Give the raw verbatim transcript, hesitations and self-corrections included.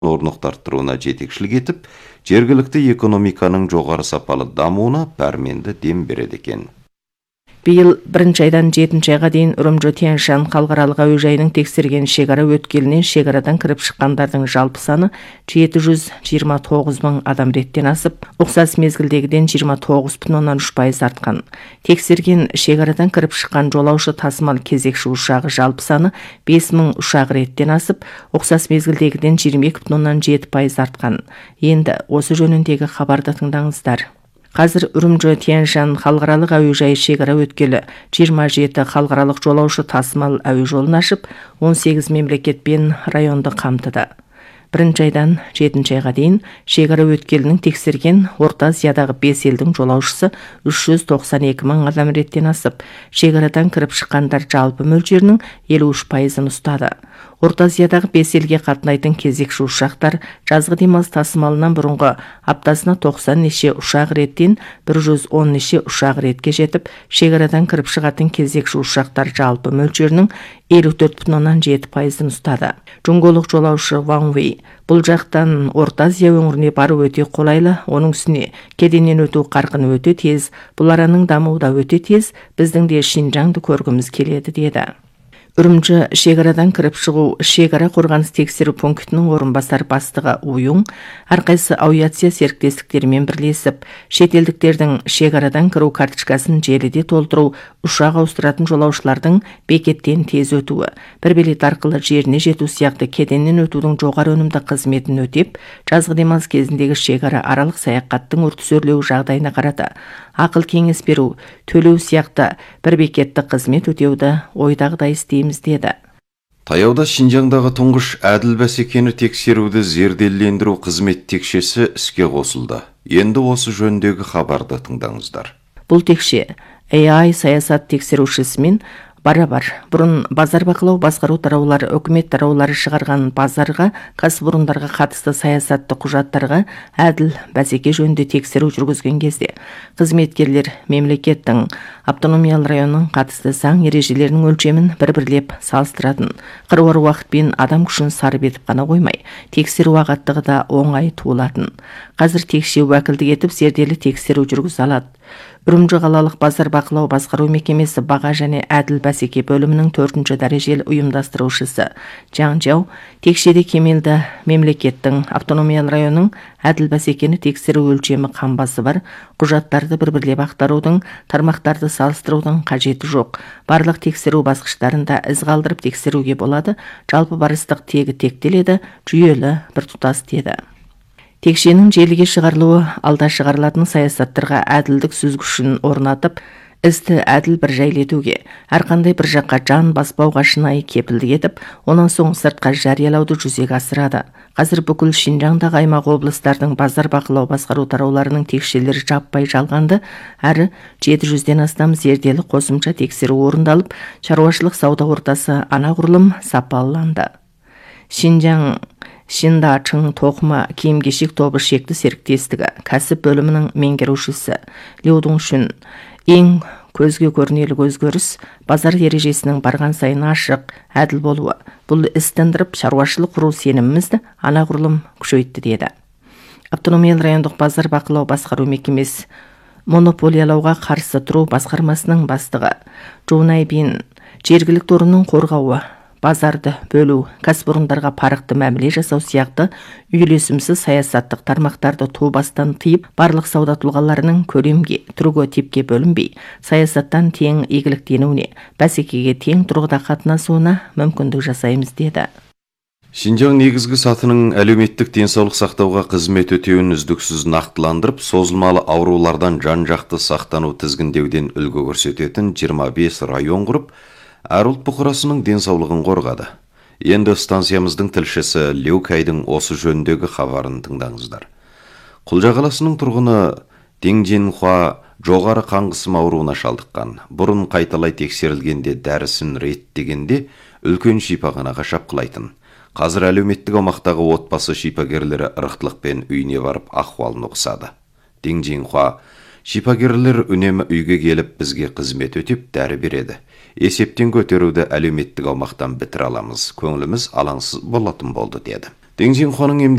орнықты арттыруына жетекшілік етіп, жергілікті экономиканың жоғары сапалы дамуына пәрменді дем береді екен. Биыл бірінші айдан жетінші айға дейін Үрімжі Тянь-Шань халықаралық әуежайының тексерген шекара өткеліне шекарадан кіріп шыққандардың жалпы саны жеті жүз жиырма тоғыз мың адам реттен асып, ұқсас мезгілдегіден жиырма тоғыз бүтін оннан үш пайыз артқан. Тексерген шекарадан кіріп шыққан жолаушы тасымал кезекші ұшағы жалпы саны бес мың ұшақ реттен асып, ұқсас мезгілдегіден жиырма екі бүтін оннан жеті пайыз артқан. Енді осы жөніндегі хабарды тыңдаңыздар. Қазір Үрімжі Тянь-Шань халықаралық әуежайы шекара өткелі жиырма жеті халықаралық жолаушы тасымал әуе жолын ашып, он сегіз мемлекет пен районды қамтыды. Бірінші айдан жетінші айға дейін шекара өткелінің тексерген Орта Азиядағы бес елдің жолаушысы үш жүз тоқсан екі мың адам реттен асып, шекарадан кіріп шыққандар жалпы мөлшерінің елу үш пайызын ұстады. Орта Азиядағы бес елге қатынайтын кезекші ұшақтар жазғы демалыс тасымалынан бұрынғы аптасына тоқсан неше ұшақ реттен бір жүз он неше ұшақ ретке жетіп, шекарадан кіріп шығатын кезекші ұшақтар жалпы мөлшерінің елу төрт бүтін оннан жеті пайызын ұстады. Жоңголық жолаушы Ван Вэй бұл жақтан Орта Азия өңіріне бару өте қолайлы, оның үстіне кеденнен өту қарқыны өте тез, бұл араның дамуы да өте тез, біздің де Шинжаңды көргіміз келеді деді. Үрімжі шекарадан кіріп шығу шекара қорғаныс тексеру пунктінің орынбасар бастығы Уюң әрқайсы авиация серіктестіктерімен бірлесіп, шетелдіктердің шекарадан кіру карточкасын желіде толтыру, ұшақ ауыстыратын жолаушылардың бекеттен тез өтуі, бір билет арқылы жеріне жету сияқты кеденнен өтудің жоғары өнімді қызметін өтеп, жазғы демалыс кезіндегі шекара аралық саяхаттың үрдіс өрлеу жағдайына қарады. Ақыл кеңес беру, төлеу сияқты бір бекетті қызмет өтеуді ойдағыдай істейміз деді. Таяуда Шинжаңдағы тұңғыш әділ бәсекені тексеруді зерделендіру қызмет текшесі іске қосылды. Енді осы жөндегі хабарды тыңдаңыздар. Бұл текше эй ай саясат тексерушісімен бара-бар. Бұрын базар бақылау басқару тараулары, үкімет тараулары шығарған базарға, кәсіпорындарға қатысты саясатты құжаттарға әділ бәсеке жөнінде тексеру жүргізген кезде қызметкерлер мемлекеттің автономиялы районның қатысты заң ережелерінің өлшемін бір-бірлеп салыстыратын, қыруар уақыт пен адам күшін сарып етіп қана қоймай, тексеру ағаттығы да оңай туылатын. Қазір текше уәкілдік етіп зерделі тексеру жүргізе алады. Үрімжі қалалық базар бақылау басқару мекемесі баға және әділ бәсеке бөлімінің төртінші дәрежелі ұйымдастырушысы Жаң Жау текшеде кемелді мемлекеттің автономиялы районның әділ бәсекені тексеру өлшемі қамбасы бар, құжаттарды бір-бірлеп ақтарудың, тармақтарды салыстырудың қажеті жоқ. Барлық тексеру басқыштарында із қалдырып тексеруге болады, жалпы барыстық тегі тектеледі, жүйелі бір тұтас деді. Текшенің желіге шығарылуы алда шығарылатын саясаттарға әділдік сүзгішін орнатып, істі әділ бір жайлетуге, әрқандай бір жаққа жан баспауға шынайы кепілдік етіп, онан соң сыртқа жариялауды жүзеге асырады. Қазір бүкіл Шинжаңдағы аймақ облыстардың базар бақылау басқару тарауларының текшелері жаппай жалғанды, әрі жеті жүзден астам зерделі қосымша тексеру орындалып, шаруашылық сауда ортасы анағұрлым сапаланды. Шинжаң Шинда Чың тоқыма киім-кешек тобы шекті серіктестігі кәсіп бөлімінің меңгерушісі Лю Дongшun ең көзге көрінелік өзгеріс базар ережесінің барған сайын ашық, әділ болуы. Бұл істендіріп шаруашылық құру сенімімізді анағұрлым күшейтті деді. Автономиялы райондық базар бақылау басқару мекемесі монополиялауға қарсы тұру басқармасының бастығы Джунай Бин жергілікті орынның қорғауы, базарды бөлу, кәсіпорындарға парықты мәміле жасау сияқты үйлесімсіз саясаттық тармақтарды тубастан тыйып, барлық сауда тұлғаларының көлемге, түрге, типке бөлінбей, саясаттан тең игіліктенуіне, бәсекеге тең тұрғыда қатынасуына мүмкіндік жасаймыз деді. Шинжаң негізгі сатының әлеуметтік денсаулық сақтауға қызмет өтеуін үздіксіз нақтыландырып, созылмалы аурулардан жан-жақты сақтану тізгіндеуден үлгі көрсететін жиырма бес район құрып, әр ұлт бұқарасының денсаулығын қорғады. Енді станциямыздың тілшісі Лю Кайдың осы жөніндегі хабарын тыңдаңыздар. Құлжа қаласының тұрғыны Дeng Jinhua жоғары қан қысымы ауруына шалдыққан. Бұрын қайталай тексерілгенде дәрісін реттегенде үлкен шипаханаға шапқылайтын. Қазір әлеуметтік аумақтағы отбасы шипагерлері ырықтылықпен үйіне барып ахуалын оқысады. Deng Jinhua шипагерлер үнемі үйге келіп бізге қызмет өтеп дәрі береді. Есептен көтеруді әлеуметтік аумақтан бітір аламыз, көңіліміз алаңсыз болатын болды деді. Деңжин Хуаның